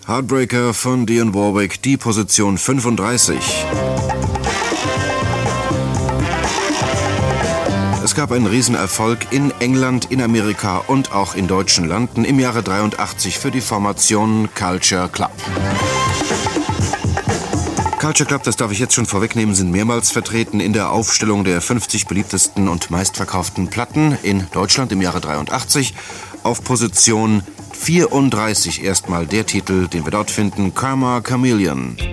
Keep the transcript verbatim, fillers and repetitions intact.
Heartbreaker von Dionne Warwick, die Position fünfunddreißig. Es gab einen Riesenerfolg in England, in Amerika und auch in deutschen Landen im Jahre dreiundachtzig für die Formation Culture Club. Culture Club, das darf ich jetzt schon vorwegnehmen, sind mehrmals vertreten in der Aufstellung der fünfzig beliebtesten und meistverkauften Platten in Deutschland im Jahre dreiundachtzig. Auf Position vierunddreißig erstmal der Titel, den wir dort finden, Karma Chameleon.